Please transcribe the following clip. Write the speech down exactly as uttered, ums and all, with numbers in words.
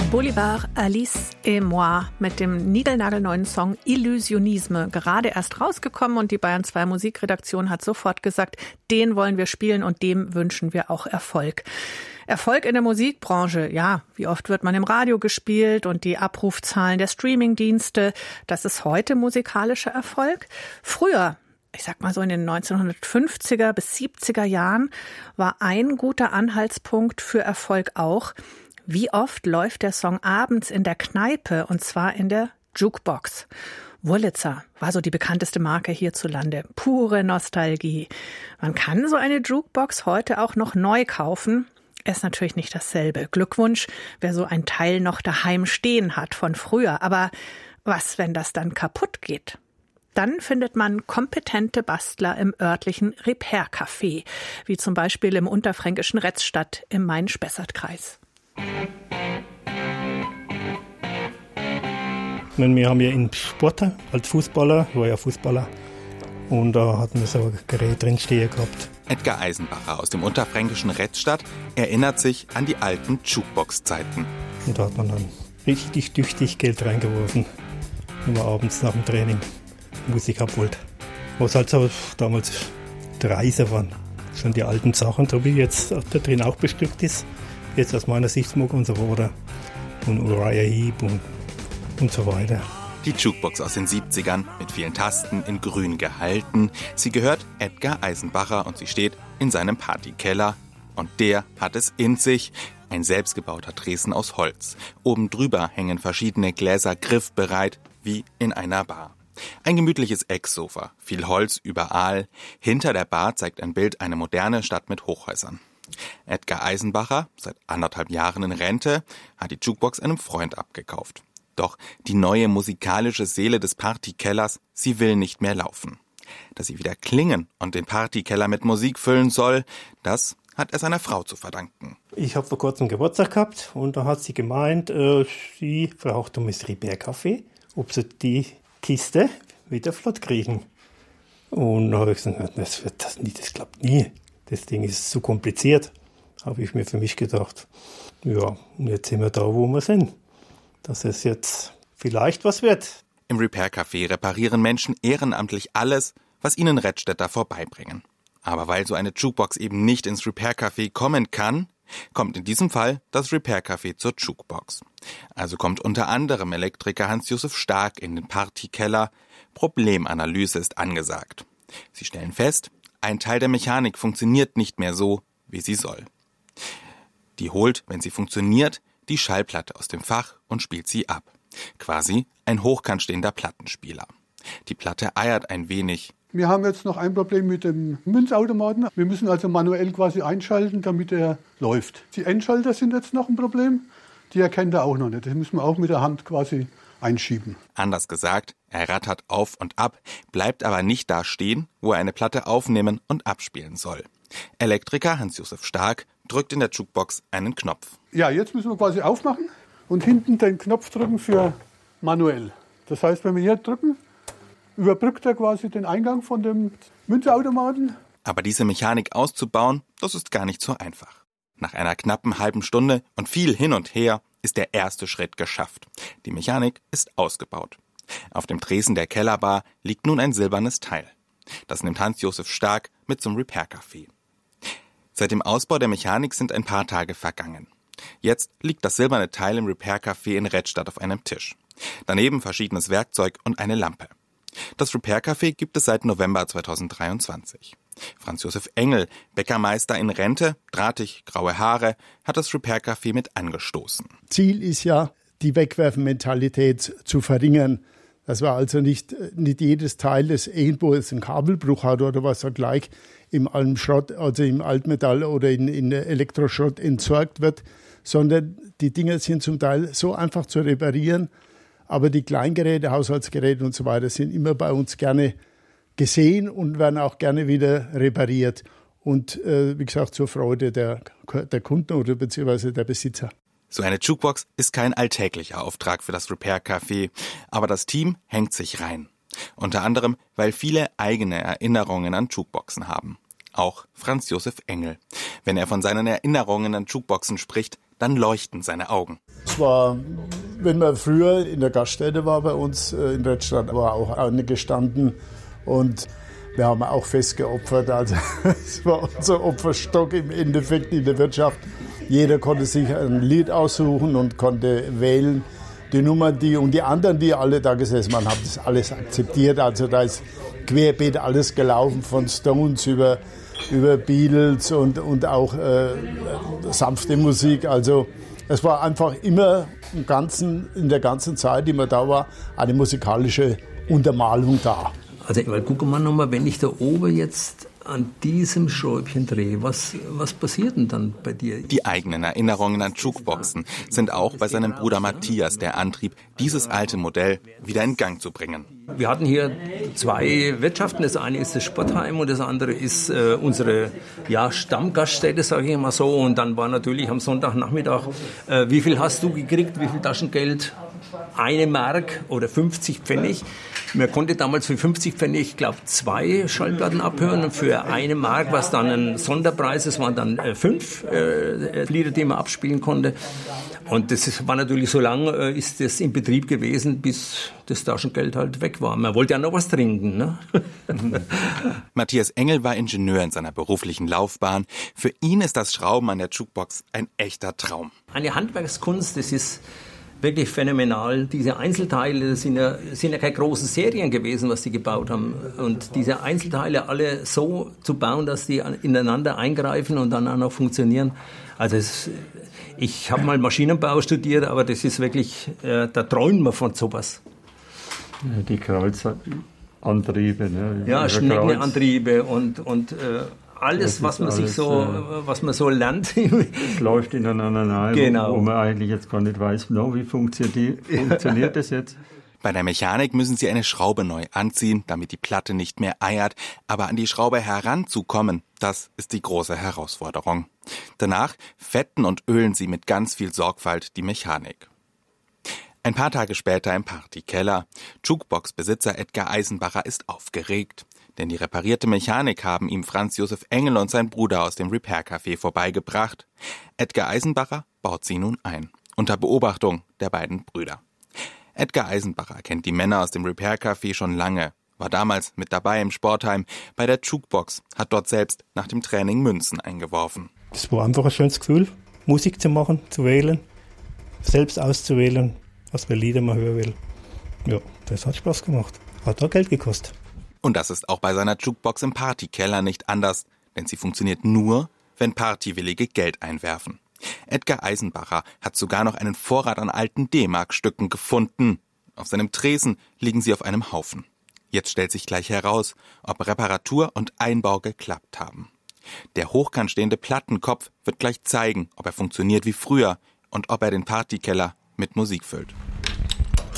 Bolivar, Alice et moi mit dem niegelnagelneuen Song Illusionisme, gerade erst rausgekommen, und die Bayern zwei Musikredaktion hat sofort gesagt, den wollen wir spielen und dem wünschen wir auch Erfolg. Erfolg in der Musikbranche, ja, wie oft wird man im Radio gespielt und die Abrufzahlen der Streamingdienste, das ist heute musikalischer Erfolg. Früher, ich sag mal so in den neunzehnhundertfünfziger bis siebziger Jahren, war ein guter Anhaltspunkt für Erfolg auch, wie oft läuft der Song abends in der Kneipe, und zwar in der Jukebox. Wurlitzer war so die bekannteste Marke hierzulande. Pure Nostalgie. Man kann so eine Jukebox heute auch noch neu kaufen. Ist natürlich nicht dasselbe. Glückwunsch, wer so ein Teil noch daheim stehen hat von früher. Aber was, wenn das dann kaputt geht? Dann findet man kompetente Bastler im örtlichen Repair-Café, wie zum Beispiel im unterfränkischen Retzstadt im Main-Spessart-Kreis. Wir haben ja in Sport als Fußballer, ich war ja Fußballer, und da hatten wir so ein Gerät drinstehen gehabt. Edgar Eisenbacher aus dem unterfränkischen Retzstadt erinnert sich an die alten Jukebox-Zeiten. Und da hat man dann richtig tüchtig Geld reingeworfen, immer abends nach dem Training Musik abholt. Was halt so damals der Reise waren, schon die alten Sachen, so wie jetzt da drin auch bestückt ist. Jetzt aus meiner Sicht Smog und so weiter und Uriah Heep und, und so weiter. Die Jukebox aus den siebzigern mit vielen Tasten in grün gehalten. Sie gehört Edgar Eisenbacher und sie steht in seinem Partykeller. Und der hat es in sich. Ein selbstgebauter Tresen aus Holz. Oben drüber hängen verschiedene Gläser griffbereit wie in einer Bar. Ein gemütliches Ecksofa, viel Holz überall. Hinter der Bar zeigt ein Bild eine moderne Stadt mit Hochhäusern. Edgar Eisenbacher, seit anderthalb Jahren in Rente, hat die Jukebox einem Freund abgekauft. Doch die neue musikalische Seele des Partykellers, sie will nicht mehr laufen. Dass sie wieder klingen und den Partykeller mit Musik füllen soll, das hat er seiner Frau zu verdanken. Ich habe vor kurzem Geburtstag gehabt und da hat sie gemeint, äh, sie fragt um das Repair-Café, ob sie die Kiste wieder flott kriegen. Und da habe ich gesagt, das wird das nie, das klappt nie. Das Ding ist zu kompliziert, habe ich mir für mich gedacht. Ja, und jetzt sind wir da, wo wir sind. Dass es jetzt vielleicht was wird. Im Repair-Café reparieren Menschen ehrenamtlich alles, was ihnen Rettstädter vorbeibringen. Aber weil so eine Jukebox eben nicht ins Repair-Café kommen kann, kommt in diesem Fall das Repair-Café zur Jukebox. Also kommt unter anderem Elektriker Hans-Josef Stark in den Partykeller. Problemanalyse ist angesagt. Sie stellen fest, ein Teil der Mechanik funktioniert nicht mehr so, wie sie soll. Die holt, wenn sie funktioniert, die Schallplatte aus dem Fach und spielt sie ab. Quasi ein hochkant stehender Plattenspieler. Die Platte eiert ein wenig. Wir haben jetzt noch ein Problem mit dem Münzautomaten. Wir müssen also manuell quasi einschalten, damit er läuft. Die Endschalter sind jetzt noch ein Problem. Die erkennt er auch noch nicht. Das müssen wir auch mit der Hand quasi einschieben. Anders gesagt, er rattert auf und ab, bleibt aber nicht da stehen, wo er eine Platte aufnehmen und abspielen soll. Elektriker Hans-Josef Stark drückt in der Jukebox einen Knopf. Ja, jetzt müssen wir quasi aufmachen und hinten den Knopf drücken für manuell. Das heißt, wenn wir hier drücken, überbrückt er quasi den Eingang von dem Münzautomaten. Aber diese Mechanik auszubauen, das ist gar nicht so einfach. Nach einer knappen halben Stunde und viel hin und her ist der erste Schritt geschafft. Die Mechanik ist ausgebaut. Auf dem Tresen der Kellerbar liegt nun ein silbernes Teil. Das nimmt Hans-Josef Stark mit zum Repair-Café. Seit dem Ausbau der Mechanik sind ein paar Tage vergangen. Jetzt liegt das silberne Teil im Repair-Café in Rettstadt auf einem Tisch. Daneben verschiedenes Werkzeug und eine Lampe. Das Repair-Café gibt es seit November zweitausenddreiundzwanzig. Franz Josef Engel, Bäckermeister in Rente, drahtig, graue Haare, hat das Repair-Café mit angestoßen. Ziel ist ja, die Wegwerfmentalität zu verringern. Das war also nicht, nicht jedes Teil, das irgendwo jetzt einen Kabelbruch hat oder was da gleich im Almschrott, also im Altmetall oder in, in Elektroschrott entsorgt wird, sondern die Dinger sind zum Teil so einfach zu reparieren. Aber die Kleingeräte, Haushaltsgeräte und so weiter sind immer bei uns gerne gesehen und werden auch gerne wieder repariert. Und äh, wie gesagt, zur Freude der, der Kunden oder beziehungsweise der Besitzer. So eine Jukebox ist kein alltäglicher Auftrag für das Repair-Café, aber das Team hängt sich rein. Unter anderem, weil viele eigene Erinnerungen an Jukeboxen haben. Auch Franz Josef Engel. Wenn er von seinen Erinnerungen an Jukeboxen spricht, dann leuchten seine Augen. Es war, wenn man früher in der Gaststätte war bei uns in Redstadt, war auch eine gestanden und wir haben auch fest geopfert. Also es war unser Opferstock im Endeffekt in der Wirtschaft. Jeder konnte sich ein Lied aussuchen und konnte wählen. Die Nummern, die und die anderen, die alle da gesessen waren, haben das alles akzeptiert. Also da ist querbeet alles gelaufen, von Stones über, über Beatles und, und auch äh, sanfte Musik. Also es war einfach immer im ganzen, in der ganzen Zeit, die man da war, eine musikalische Untermalung da. Also weil, guck mal nochmal, wenn ich da oben jetzt an diesem Schräubchen drehe, was, was passiert denn dann bei dir? Die eigenen Erinnerungen an Jukeboxen sind auch bei seinem Bruder Matthias der Antrieb, dieses alte Modell wieder in Gang zu bringen. Wir hatten hier zwei Wirtschaften. Das eine ist das Sportheim und das andere ist äh, unsere ja, Stammgaststätte, sage ich mal so. Und dann war natürlich am Sonntagnachmittag, äh, wie viel hast du gekriegt, wie viel Taschengeld? Eine Mark oder fünfzig Pfennig. Man konnte damals für fünfzig Pfennig, ich glaube, zwei Schallplatten abhören. Und für eine Mark war es dann ein Sonderpreis. Es waren dann äh, fünf äh, Lieder, die man abspielen konnte. Und das war natürlich, so lange äh, ist das in Betrieb gewesen, bis das Taschengeld halt weg war. Man wollte ja noch was trinken, ne? Matthias Engel war Ingenieur in seiner beruflichen Laufbahn. Für ihn ist das Schrauben an der Jukebox ein echter Traum. Eine Handwerkskunst, das ist wirklich phänomenal. Diese Einzelteile, das sind ja, sind ja keine großen Serien gewesen, was die gebaut haben. Und diese Einzelteile alle so zu bauen, dass die ineinander eingreifen und dann auch noch funktionieren. Also es, ich habe mal Maschinenbau studiert, aber das ist wirklich, äh, da träumen wir von sowas. Ja, die Kreuzantriebe. Ne? Ja, Schneckenantriebe und, und äh, alles, was man alles, sich so, äh, was man so lernt. Es läuft ineinander rein, genau. wo, wo man eigentlich jetzt gar nicht weiß, no, wie funktioniert, die, funktioniert das jetzt? Bei der Mechanik müssen sie eine Schraube neu anziehen, damit die Platte nicht mehr eiert. Aber an die Schraube heranzukommen, das ist die große Herausforderung. Danach fetten und ölen sie mit ganz viel Sorgfalt die Mechanik. Ein paar Tage später im Partykeller. Jukebox-Besitzer Edgar Eisenbacher ist aufgeregt. Denn die reparierte Mechanik haben ihm Franz Josef Engel und sein Bruder aus dem Repair-Café vorbeigebracht. Edgar Eisenbacher baut sie nun ein, unter Beobachtung der beiden Brüder. Edgar Eisenbacher kennt die Männer aus dem Repair-Café schon lange, war damals mit dabei im Sportheim, bei der Jukebox, hat dort selbst nach dem Training Münzen eingeworfen. Es war einfach ein schönes Gefühl, Musik zu machen, zu wählen, selbst auszuwählen, was für Lieder man hören will. Ja, das hat Spaß gemacht, hat auch Geld gekostet. Und das ist auch bei seiner Jukebox im Partykeller nicht anders, denn sie funktioniert nur, wenn Partywillige Geld einwerfen. Edgar Eisenbacher hat sogar noch einen Vorrat an alten D-Mark-Stücken gefunden. Auf seinem Tresen liegen sie auf einem Haufen. Jetzt stellt sich gleich heraus, ob Reparatur und Einbau geklappt haben. Der hochkant stehende Plattenkopf wird gleich zeigen, ob er funktioniert wie früher und ob er den Partykeller mit Musik füllt.